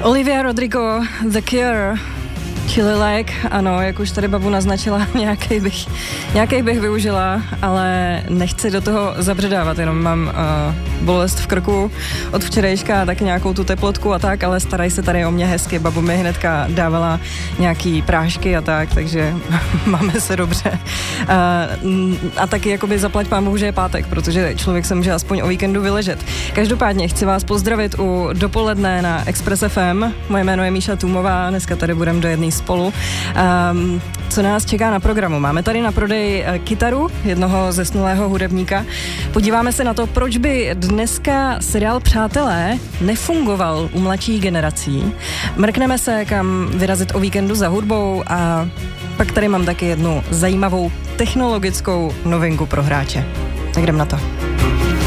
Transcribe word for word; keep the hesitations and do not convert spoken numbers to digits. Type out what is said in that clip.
Olivia Rodrigo, The Cure, Chili Lake, ano, jak už tady babu naznačila, nějaký bych, nějaký bych využila, ale nechci do toho zabředávat, jenom mám uh, bolest v krku od včerejška, tak nějakou tu teplotku a tak, ale starají se tady o mě hezky, babu mi hnedka dávala nějaký prášky a tak, takže máme se dobře. Uh, a taky jakoby zaplať pámu, že je pátek, protože člověk se může aspoň o víkendu vyležet. Každopádně chci vás pozdravit u dopoledne na Express F M. Moje jméno je Míša Tůmová, dneska tady budeme do jedné spolu. Um, co nás čeká na programu? Máme tady na prodej kytaru jednoho zesnulého hudebníka. Podíváme se na to, proč by dneska seriál Přátelé nefungoval u mladších generací. Mrkneme se, kam vyrazit o víkendu za hudbou a pak tady mám taky jednu zajímavou technologickou novinku pro hráče. Tak jdem na to.